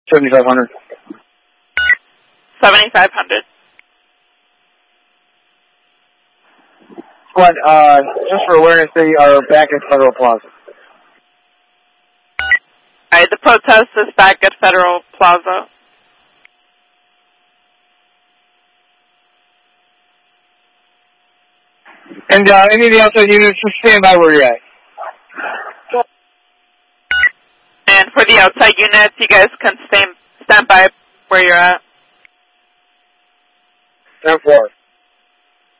7,500. 7,500. Squad, just for awareness, they are back at Federal Plaza. Alright, the protest is back at Federal Plaza. And any of the outside units, just stand by where you're at. And for the outside units, you guys can stand by where you're at. 10-4.